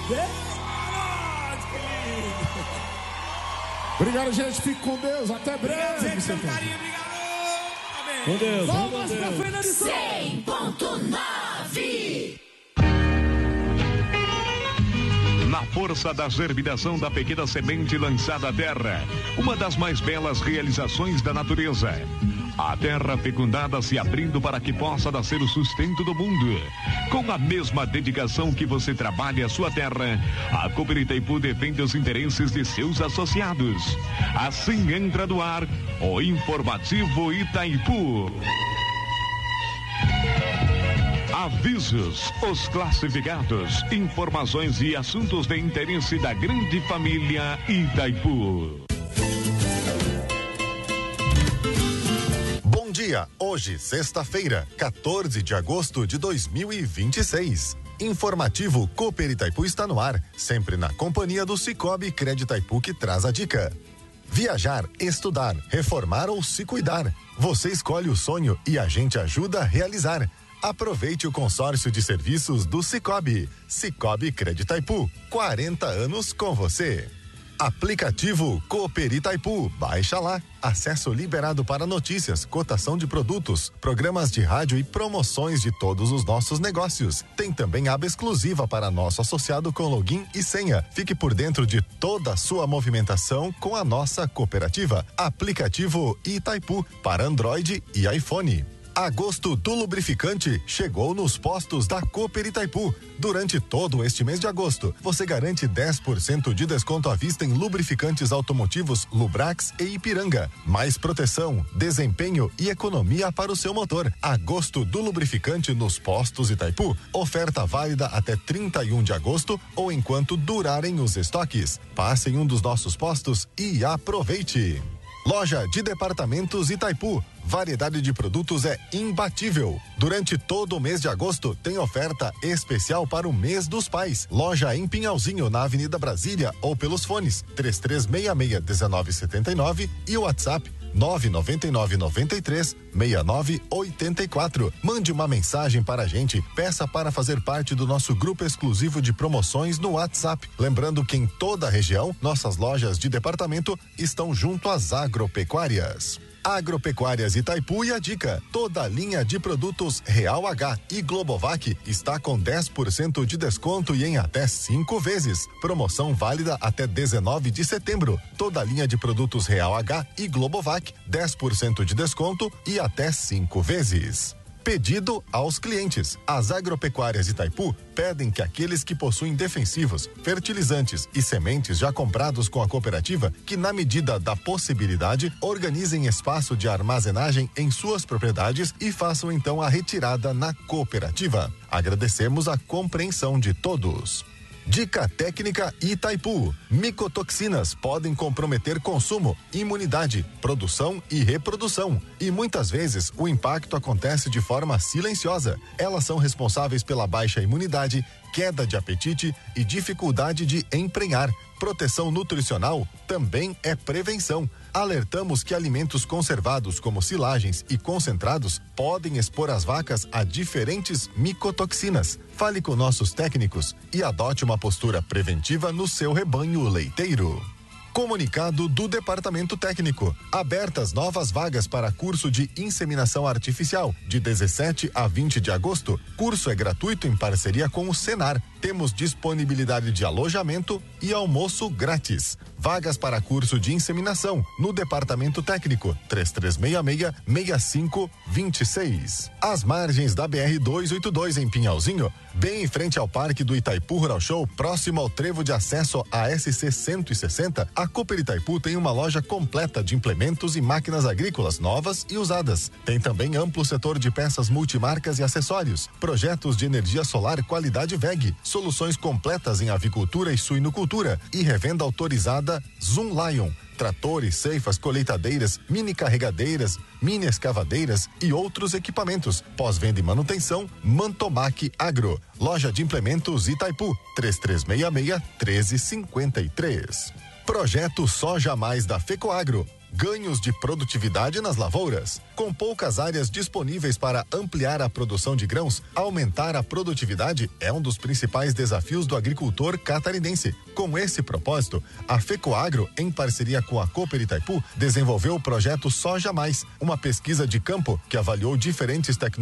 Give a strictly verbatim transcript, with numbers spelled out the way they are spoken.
Obrigado, gente. Fique com Deus. Até breve. Obrigado, gente. Seu carinho. Obrigado. Amém. Com Deus. Vamos pra Fernando cem ponto nove. Na força da germinação da pequena semente lançada à terra, uma das mais belas realizações da natureza. A terra fecundada se abrindo para que possa nascer o sustento do mundo. Com a mesma dedicação que você trabalha a sua terra, a Cooper Itaipu defende os interesses de seus associados. Assim entra no ar o Informativo Itaipu. Avisos, os classificados, informações e assuntos de interesse da grande família Itaipu. Bom dia, hoje, sexta-feira, quatorze de agosto de dois mil e vinte e seis. Informativo Cooper Itaipu está no ar, sempre na companhia do Cicobi Crédito Itaipu que traz a dica. Viajar, estudar, reformar ou se cuidar. Você escolhe o sonho e a gente ajuda a realizar. Aproveite o consórcio de serviços do Cicobi. Cicobi Crédito Itaipu, quarenta anos com você. Aplicativo Cooper Itaipu, baixa lá. Acesso liberado para notícias, cotação de produtos, programas de rádio e promoções de todos os nossos negócios. Tem também aba exclusiva para nosso associado com login e senha. Fique por dentro de toda a sua movimentação com a nossa cooperativa. Aplicativo Itaipu para Android e iPhone. Agosto do lubrificante chegou nos postos da Cooper Itaipu. Durante todo este mês de agosto, você garante dez por cento de desconto à vista em lubrificantes automotivos Lubrax e Ipiranga. Mais proteção, desempenho e economia para o seu motor. Agosto do lubrificante nos postos Itaipu. Oferta válida até trinta e um de agosto ou enquanto durarem os estoques. Passe em um dos nossos postos e aproveite. Loja de Departamentos Itaipu. Variedade de produtos é imbatível. Durante todo o mês de agosto tem oferta especial para o mês dos pais. Loja em Pinhalzinho, na Avenida Brasília ou pelos fones três três seis seis, um nove sete nove e o WhatsApp nove nove nove nove três seis nove oito quatro. Mande uma mensagem para a gente, peça para fazer parte do nosso grupo exclusivo de promoções no WhatsApp. Lembrando que em toda a região, nossas lojas de departamento estão junto às agropecuárias. Agropecuárias Itaipu e a dica: toda a linha de produtos Real H e Globovac está com dez por cento de desconto e em até cinco vezes. Promoção válida até dezenove de setembro. Toda a linha de produtos Real H e Globovac, dez por cento de desconto e até cinco vezes. Pedido aos clientes. As agropecuárias Itaipu pedem que aqueles que possuem defensivos, fertilizantes e sementes já comprados com a cooperativa, que na medida da possibilidade, organizem espaço de armazenagem em suas propriedades e façam então a retirada na cooperativa. Agradecemos a compreensão de todos. Dica técnica Itaipu: micotoxinas podem comprometer consumo, imunidade, produção e reprodução. E muitas vezes o impacto acontece de forma silenciosa. Elas são responsáveis pela baixa imunidade, queda de apetite e dificuldade de emprenhar. Proteção nutricional também é prevenção. Alertamos que alimentos conservados, como silagens e concentrados, podem expor as vacas a diferentes micotoxinas. Fale com nossos técnicos e adote uma postura preventiva no seu rebanho leiteiro. Comunicado do Departamento Técnico. Abertas novas vagas para curso de inseminação artificial, de dezessete a vinte de agosto. Curso é gratuito em parceria com o Senar. Temos disponibilidade de alojamento e almoço grátis. Vagas para curso de inseminação no Departamento Técnico, três três seis seis, seis cinco dois seis. Às margens da B R duzentos e oitenta e dois em Pinhalzinho, bem em frente ao Parque do Itaipu Rural Show, próximo ao trevo de acesso à S C cento e sessenta, a Cooper Itaipu tem uma loja completa de implementos e máquinas agrícolas novas e usadas. Tem também amplo setor de peças multimarcas e acessórios, projetos de energia solar qualidade V E G, soluções completas em avicultura e suinocultura e revenda autorizada Zoom Lion. Tratores, ceifas, colheitadeiras, mini carregadeiras, mini escavadeiras e outros equipamentos. Pós-venda e manutenção, Mantomac Agro. Loja de implementos Itaipu, três três seis seis, um três cinco três. Projeto Soja Mais da Fecoagro. ganhos de produtividade nas lavouras. Com poucas áreas disponíveis para ampliar a produção de grãos, aumentar a produtividade é um dos principais desafios do agricultor catarinense. Com esse propósito, a FECOAGRO, em parceria com a Cooper Itaipu, desenvolveu o projeto Soja Mais, uma pesquisa de campo que avaliou diferentes tecnologias